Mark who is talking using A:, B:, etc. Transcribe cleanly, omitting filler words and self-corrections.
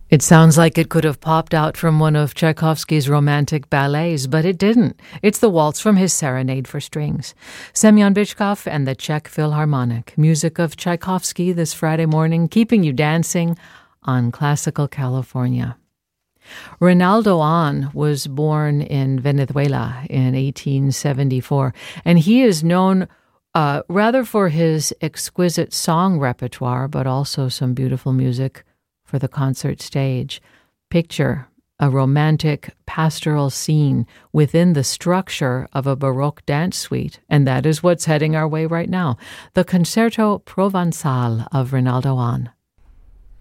A: It sounds like it could have popped out from one of Tchaikovsky's romantic ballets, but it didn't. It's the waltz from his Serenade for Strings. Semyon Bychkov and the Czech Philharmonic. Music of Tchaikovsky this Friday morning, keeping you dancing on Classical California. Rinaldo Ahn was born in Venezuela in 1874, and he is known rather for his exquisite song repertoire, but also some beautiful music for the concert stage. Picture a romantic pastoral scene within the structure of a Baroque dance suite, and that is what's heading our way right now. The Concerto Provençal of Rinaldo Ahn.